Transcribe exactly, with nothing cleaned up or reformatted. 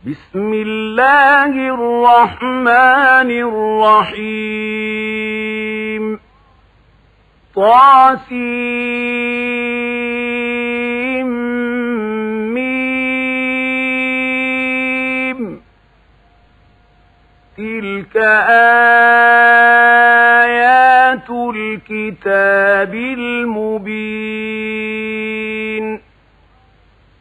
بسم الله الرحمن الرحيم طاسيم ميم تلك آيات الكتاب المبين